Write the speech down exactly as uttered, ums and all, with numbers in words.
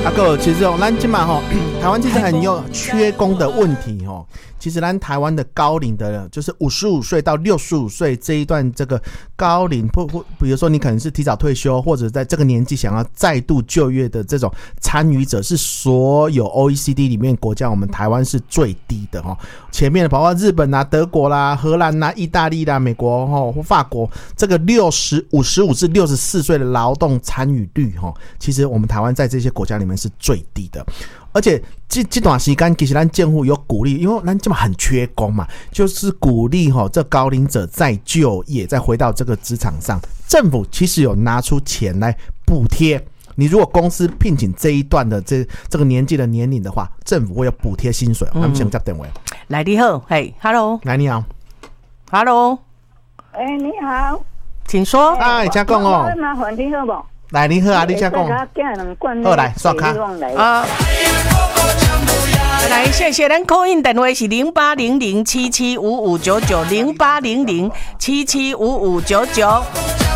啊个其实哦，咱今嘛吼，台湾其实很有缺工的问题哦。其实咱台湾的高龄的，就是五十五岁到六十五岁这一段这个高龄，或或比如说你可能是提早退休，或者在这个年纪想要再度就业的这种参与者，是所有 O E C D 里面国家，我们台湾是最低的哈。前面包括日本啦、德国啦、荷兰啦、意大利啦、美国哈或法国，这个六十五十五至六十四岁的劳动参与率哈，其实我们台湾在这些国家里面是最低的。而且这这段时间其实咱政府有鼓励，因为咱这么很缺工嘛，就是鼓励哈这高龄者再就业，再回到这个职场上。政府其实有拿出钱来补贴，你如果公司聘请这一段的这这个年纪的年龄的话，政府会有补贴薪水。他们想接电话。 来你好，嘿 ，Hello， 来你好 ，Hello， 哎、欸，你好， 请说。 哎，请讲哦。 麻烦你好不？ 来，你好啊，你请讲。好，来刷卡。 啊。来，谢谢咱 call in 电话是零八零零七七五五九九零八零零七七五五九九。